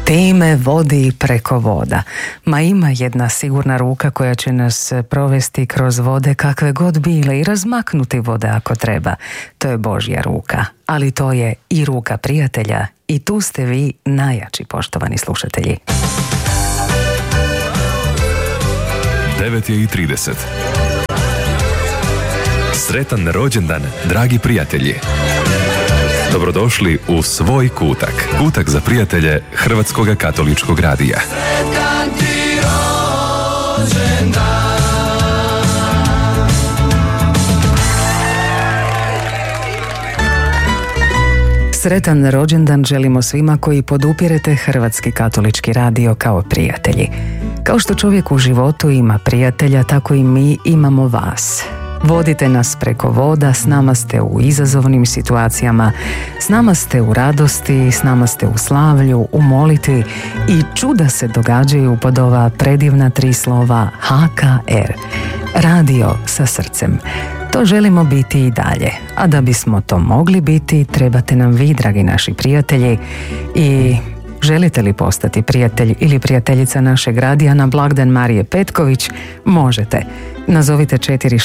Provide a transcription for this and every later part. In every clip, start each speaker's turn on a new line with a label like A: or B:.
A: Time vodi preko voda. Ma ima jedna sigurna ruka koja će nas provesti kroz vode kakve god bile i razmaknuti vode ako treba. To je Božja ruka, ali to je i ruka prijatelja i tu ste vi najjači, poštovani slušatelji.
B: 9:30. Sretan rođendan, dragi prijatelji. Dobrodošli u svoj kutak. Kutak za prijatelje Hrvatskog katoličkog radija.
C: Sretan ti rođendan.
A: Sretan rođendan želimo svima koji podupirete Hrvatski katolički radio kao prijatelji. Kao što čovjek u životu ima prijatelja, tako i mi imamo vas. Vodite nas preko voda, s nama ste u izazovnim situacijama, s nama ste u radosti, s nama ste u slavlju, u molitvi i čuda se događaju pod ova predivna 3 slova HKR. Radio sa srcem. To želimo biti i dalje, a da bismo to mogli biti, trebate nam vi, dragi naši prijatelji, i želite li postati prijatelj ili prijateljica našeg radija na blagdan Marije Petković? Možete. Nazovite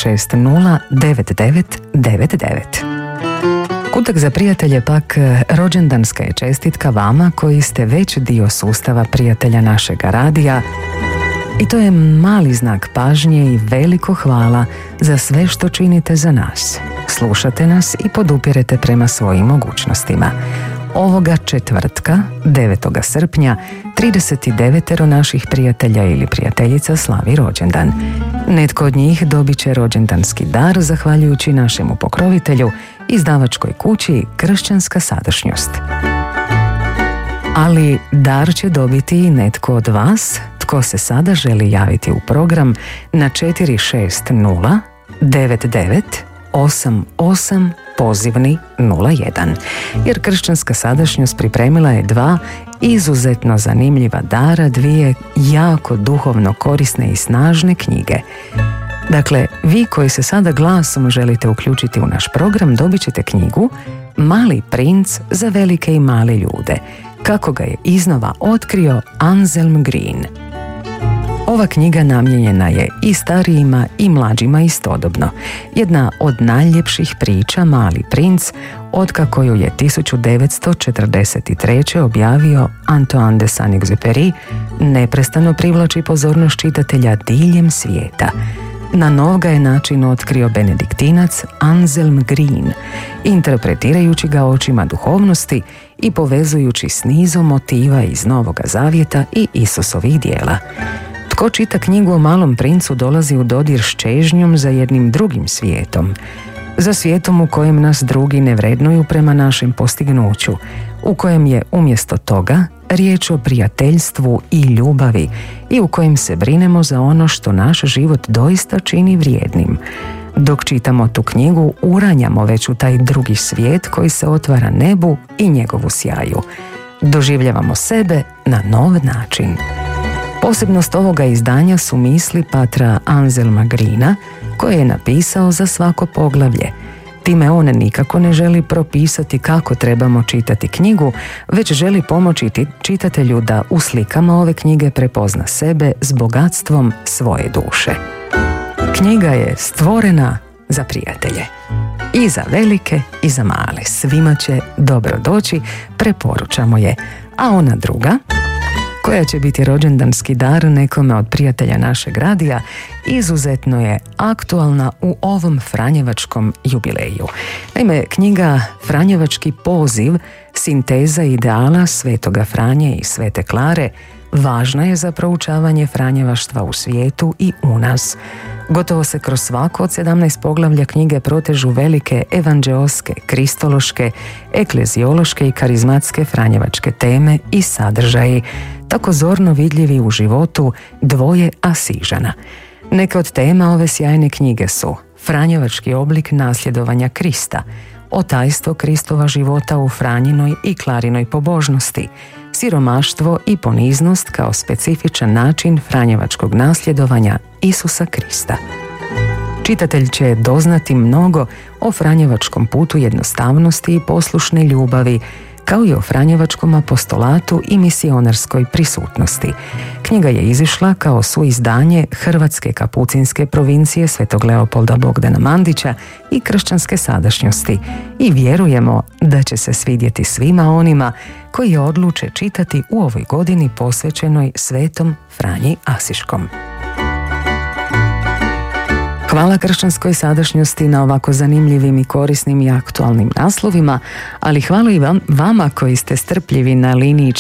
A: 460-9999. Kutak za prijatelje pak rođendanska je čestitka vama koji ste već dio sustava prijatelja našega radija i to je mali znak pažnje i veliko hvala za sve što činite za nas. Slušate nas i podupirete prema svojim mogućnostima. Ovoga četvrtka, 9. srpnja, 39 naših prijatelja ili prijateljica slavi rođendan. Netko od njih dobit će rođendanski dar zahvaljujući našemu pokrovitelju, izdavačkoj kući Kršćanska sadašnjost. Ali dar će dobiti i netko od vas, tko se sada želi javiti u program na 460 99 88 pozivni 01, jer Kršćanska sadašnjost pripremila je 2 izuzetno zanimljiva dara, 2 jako duhovno korisne i snažne knjige. Dakle, vi koji se sada glasom želite uključiti u naš program, dobit ćete knjigu Mali princ za velike i male ljude, kako ga je iznova otkrio Anselm Green. Ova knjiga namijenjena je i starijima i mlađima istodobno. Jedna od najljepših priča Mali princ, otkako ju je 1943. objavio Antoine de Saint-Exupéry, neprestano privlači pozornost čitatelja diljem svijeta. Na nov ga je način otkrio benediktinac Anselm Green, interpretirajući ga očima duhovnosti i povezujući s nizom motiva iz Novoga Zavjeta i Isusovih djela. Tko čita knjigu o Malom princu dolazi u dodir s čežnjom za jednim drugim svijetom. Za svijetom u kojem nas drugi ne vrednuju prema našem postignuću, u kojem je umjesto toga riječ o prijateljstvu i ljubavi i u kojem se brinemo za ono što naš život doista čini vrijednim. Dok čitamo tu knjigu, uranjamo već u taj drugi svijet koji se otvara nebu i njegovu sjaju. Doživljavamo sebe na nov način. Posebnost ovoga izdanja su misli patra Anselma Greena, koje je napisao za svako poglavlje. Time on nikako ne želi propisati kako trebamo čitati knjigu, već želi pomoći čitatelju da u slikama ove knjige prepozna sebe s bogatstvom svoje duše. Knjiga je stvorena za prijatelje. I za velike i za male. Svima će dobro doći, preporučamo je. A ona druga, koja će biti rođendanski dar nekome od prijatelja našeg radija, izuzetno je aktualna u ovom franjevačkom jubileju. Naime, knjiga Franjevački poziv, sinteza ideala Svetoga Franje i Svete Klare, važna je za proučavanje franjevaštva u svijetu i u nas. Gotovo se kroz svako od 17 poglavlja knjige protežu velike evanđeoske, kristološke, ekleziološke i karizmatske franjevačke teme i sadržaji, tako zorno vidljivi u životu dvoje Asižana. Neke od tema ove sjajne knjige su franjevački oblik nasljedovanja Krista, otajstvo Kristova života u Franjinoj i Klarinoj pobožnosti, siromaštvo i poniznost kao specifičan način franjevačkog nasljedovanja Isusa Krista. Čitatelj će doznati mnogo o franjevačkom putu jednostavnosti i poslušne ljubavi, kao i o franjevačkom apostolatu i misionarskoj prisutnosti. Knjiga je izišla kao suizdanje Hrvatske kapucinske provincije Svetog Leopolda Bogdana Mandića i kršćanske sadašnjosti i vjerujemo da će se svidjeti svima onima koji je odluče čitati u ovoj godini posvećenoj Svetom Franji Asiškom. Hvala kršćanskoj sadašnjosti na ovako zanimljivim i korisnim i aktualnim naslovima, ali hvala i vama koji ste strpljivi na liniji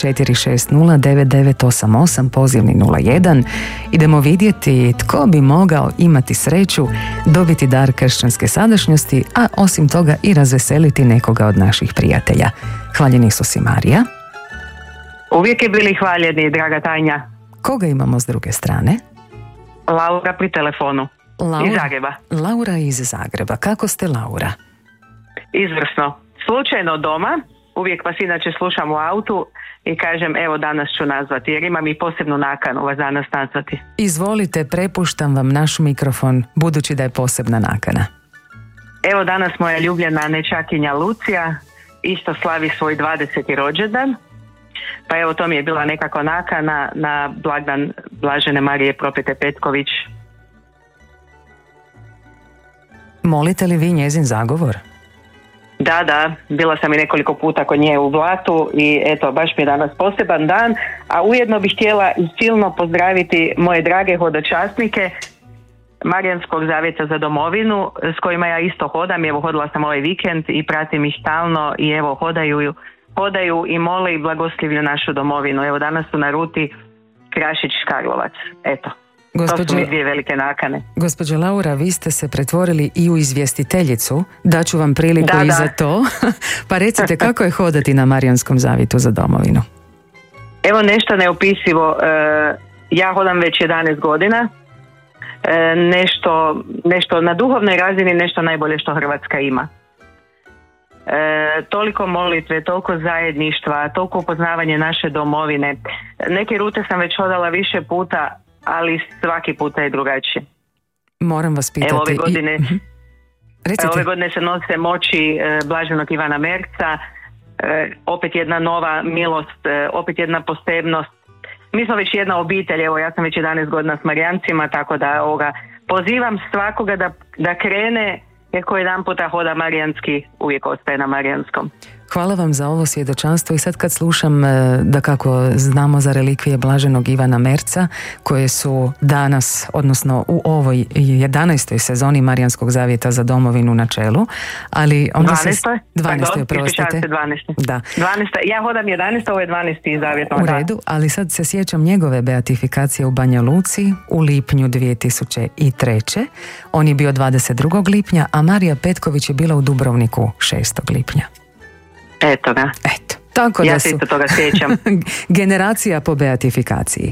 A: 4609988 pozivni 01. Idemo vidjeti tko bi mogao imati sreću dobiti dar kršćanske sadašnjosti, a osim toga i razveseliti nekoga od naših prijatelja. Hvaljen Isus i Marija.
D: Uvijek je bili hvaljeni, draga Tanja.
A: Koga imamo s druge strane?
D: Laura pri telefonu. Iz Zagreba.
A: Laura iz Zagreba. Kako ste, Laura?
D: Izvrsno. Slučajno doma, uvijek vas inače slušam u autu i kažem evo danas ću nazvati jer imam i posebnu nakanu vas danas nazvati.
A: Izvolite, prepuštam vam naš mikrofon budući da je posebna nakana.
D: Evo danas moja ljubljena nečakinja Lucija isto slavi svoj 20. rođendan. Pa evo to mi je bila nekako nakana na blagdan Blažene Marije Propete Petković.
A: Molite li vi njezin zagovor?
D: Da, bila sam i nekoliko puta kod nje u Blatu i eto, baš mi je danas poseban dan, a ujedno bih htjela i silno pozdraviti moje drage hodočasnike Marijanskog zavjeta za domovinu s kojima ja isto hodam. Evo, hodila sam ovaj vikend i pratim ih stalno i evo, hodaju i mole i blagoslivlju našu domovinu. Evo, danas su na ruti Krašić-Karlovac. Eto. To su mi dvije velike nakane.
A: Gospođo Laura, vi ste se pretvorili i u izvjestiteljicu. Daću vam priliku i za to. Pa recite, kako je hodati na Marijanskom zavjetu za domovinu?
D: Evo nešto neopisivo. Ja hodam već 11 godina. Nešto na duhovnoj razini, nešto najbolje što Hrvatska ima. Toliko molitve, toliko zajedništva, toliko upoznavanje naše domovine. Neke rute sam već hodala više puta, ali svaki puta je drugačije.
A: Moram vas pitati.
D: Evo ove godine se nose moći Blaženog Ivana Merca, opet jedna nova milost, opet jedna posebnost. Mi smo već jedna obitelj, evo ja sam već 11 godina s Marijancima, tako da pozivam svakoga da krene, jer ko jedan puta hoda marijanski, uvijek ostaje na marijanskom.
A: Hvala vam za ovo svjedočanstvo i sad kad slušam da kako znamo za relikvije Blaženog Ivana Merca koje su danas, odnosno u ovoj 11. sezoni Marijanskog zavjeta za domovinu na čelu, ali onda 12. oprostite.
D: 12.
A: Da.
D: 12. Ja hodam 11. ovo je 12. zavjet.
A: U redu, ali sad se sjećam njegove beatifikacije u Banja Luci u lipnju 2003. On je bio 22. lipnja, a Marija Petković je bila u Dubrovniku 6. lipnja.
D: Eto ga.
A: Tako
D: ja
A: da
D: se isto toga sjećam.
A: Generacija po beatifikaciji.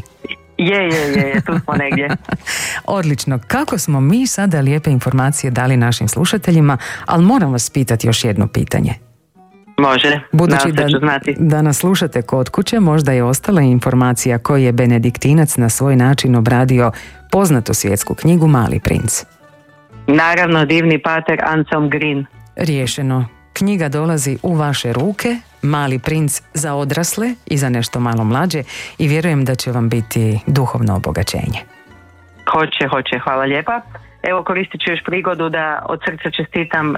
D: Je, tu smo negdje.
A: Odlično. Kako smo mi sada lijepe informacije dali našim slušateljima, ali moram vas pitati još jedno pitanje.
D: Može,
A: budući da nas slušate kod kuće, možda je ostala informacija koju je benediktinac na svoj način obradio poznatu svjetsku knjigu Mali princ.
D: Naravno, divni pater Anselm Green.
A: Riješeno. Knjiga dolazi u vaše ruke, Mali princ za odrasle i za nešto malo mlađe i vjerujem da će vam biti duhovno obogaćenje.
D: Hoće, hvala lijepa. Evo, koristit ću još prigodu da od srca čestitam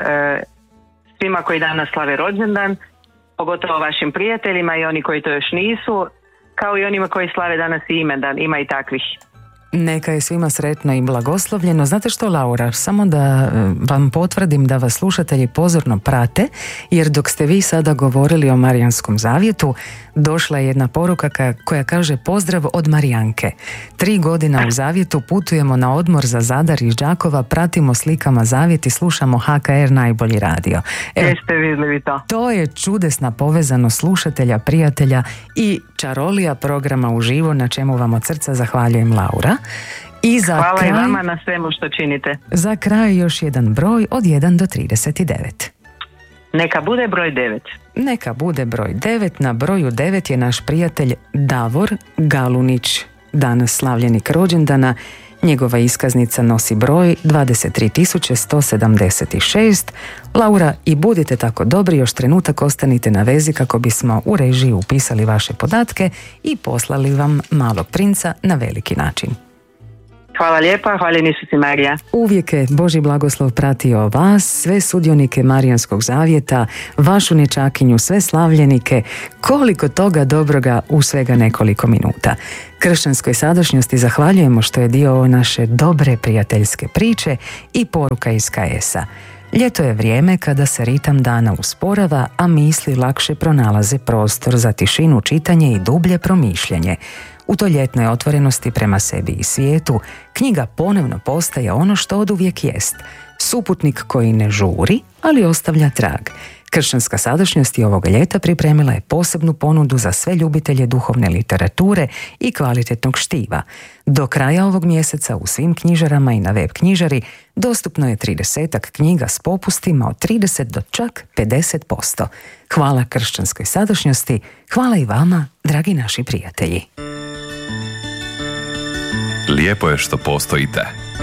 D: svima koji danas slave rođendan, pogotovo vašim prijateljima i oni koji to još nisu, kao i onima koji slave danas i imendan, ima i takvih.
A: Neka je svima sretno i blagoslovljeno. Znate što, Laura, samo da vam potvrdim da vas slušatelji pozorno prate, jer dok ste vi sada govorili o Marijanskom zavjetu, došla je jedna poruka koja kaže: pozdrav od Marijanke. 3 godine u zavjetu, putujemo na odmor za Zadar iz Đakova, pratimo slikama zavjet i slušamo HKR najbolji radio.
D: Jeste vidjeli to?
A: To je čudesna povezanost slušatelja, prijatelja i čarolija programa uživo, na čemu vam od srca zahvaljujem, Laura. I za
D: hvala
A: kraj,
D: i vama na svemu što činite.
A: Za kraj još jedan broj od 1 do 39.
D: Neka bude broj 9.
A: Neka bude broj 9. Na broju 9 je naš prijatelj Davor Galunić, danas slavljenik rođendana. Njegova iskaznica nosi broj 23176. Laura, i budite tako dobri, još trenutak ostanite na vezi kako bismo u režiji upisali vaše podatke i poslali vam Malog princa na veliki način.
D: Hvala lijepa, hvaljeni su ti, Marija.
A: Uvijek je Božji blagoslov pratio vas, sve sudionike Marijanskog zavjeta, vašu nečakinju, sve slavljenike, koliko toga dobroga u svega nekoliko minuta. Kršćanskoj sadašnjosti zahvaljujemo što je dio ove naše dobre prijateljske priče i poruka iz KS-a. Ljeto je vrijeme kada se ritam dana usporava, a misli lakše pronalaze prostor za tišinu, čitanje i dublje promišljanje. U toj ljetnoj otvorenosti prema sebi i svijetu, knjiga ponovno postaje ono što oduvijek jest. Suputnik koji ne žuri, ali ostavlja trag. Kršćanska sadašnjost i ovoga ljeta pripremila je posebnu ponudu za sve ljubitelje duhovne literature i kvalitetnog štiva. Do kraja ovog mjeseca u svim knjižarama i na web knjižari dostupno je 30-ak knjiga s popustima od 30 do čak 50%. Hvala kršćanskoj sadašnjosti, hvala i vama, dragi naši prijatelji.
B: Lijepo je što postojite.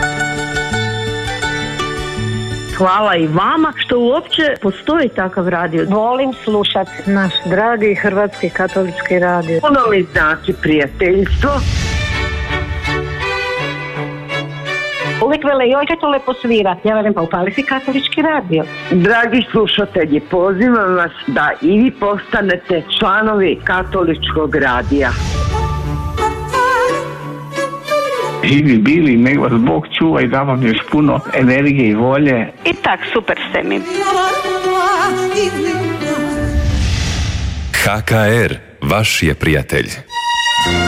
E: Hvala i vama što uopće postoji takav radio.
F: Volim slušati naš dragi hrvatski katolički radio.
E: Puno mi znači prijateljstvo.
F: Uvijek vele, joj kaj to lepo svira. Ja velim, pa upali si katolički radio.
E: Dragi slušatelji, pozivam vas da i vi postanete članovi katoličkog radija.
G: Živi bili, nek vas Bog čuva i da vam još puno energije i volje.
F: I tak, super ste mi.
B: HKR, vaš je prijatelj.